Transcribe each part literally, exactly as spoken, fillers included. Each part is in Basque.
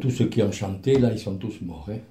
tous ceux qui ont chanté, là, ils sont tous morts. Hein.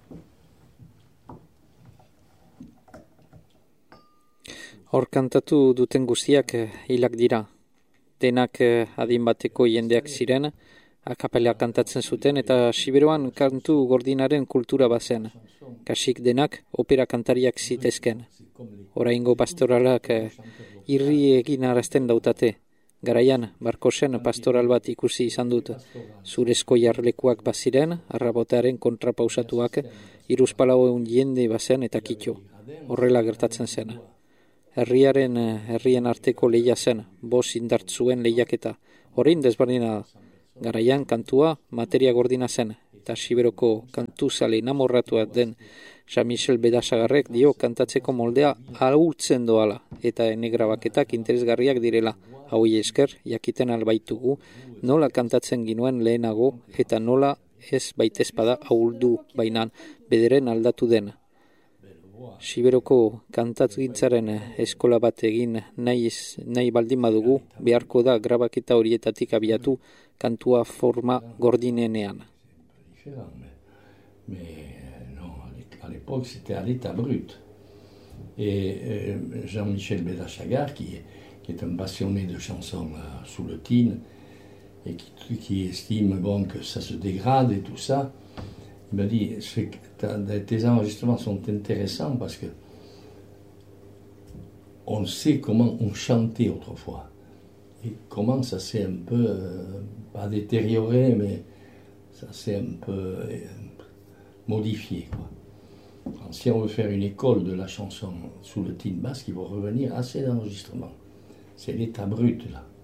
Hor kantatu duten guztiak eh, hilak dira. Denak eh, adin bateko jendeak ziren, akapela kantatzen zuten eta Siberuan kantu gordinaren kultura bazen. Kasik denak opera kantariak zitezken. Oraingo pastoralak eh, irri egin arazten dautate. Garaian, Barkosen pastoral bat ikusi izan dut. Zurezko jarlekuak baziren, arrabotaren kontrapausatuak, iruzpalauen jende bazen eta kitxo. Horrela gertatzen zen. Herriaren herrien arteko lehia zen, bost indartzuen lehiaketa. Orain desberdina da. Garaian kantua materia gordina zen, eta Siberoko kantuzale namorratua den Jean-Michel Bedasagarrek dio kantatzeko moldea ahultzen doala, eta enegrabaketak interesgarriak direla. Hauei esker, jakiten albaitugu, nola kantatzen ginuen lehenago, eta nola ez baitezpada ahuldu bainan, bederen aldatu den. Siberoko kantatzgintzaren eskola bat egin nahi, nahi baldin badugu, beharko da grabaketa horietatik abiatu kantua forma gordinenean. Mais non, à l'époque, c'était à l'état brut. Et euh, Jean-Michel Bedachagar, qui, qui est un passionné de chansons euh, sous le tin, et qui, qui estime bon, que ça se dégrade et tout ça, il m'a dit, tes enregistrements sont intéressants parce que on sait comment on chantait autrefois et comment ça s'est un peu, euh, pas détérioré, mais ça s'est un peu euh, modifié, quoi. Alors, si on veut faire une école de la chanson sous le tin basque, il faut revenir à ces enregistrements. C'est l'état brut, là.